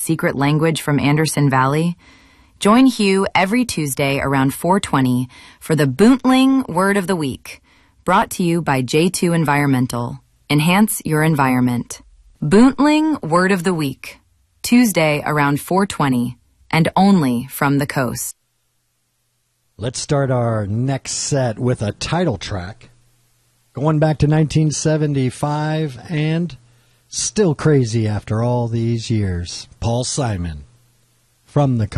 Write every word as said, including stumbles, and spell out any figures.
secret language from Anderson Valley? Join Hugh every Tuesday around four twenty for the Boontling Word of the Week, brought to you by J two Environmental. Enhance your environment. Boontling Word of the Week, Tuesday around four twenty, and only from the coast. Let's start our next set with a title track. Going back to nineteen seventy-five and still crazy after all these years. Paul Simon, From the Coast.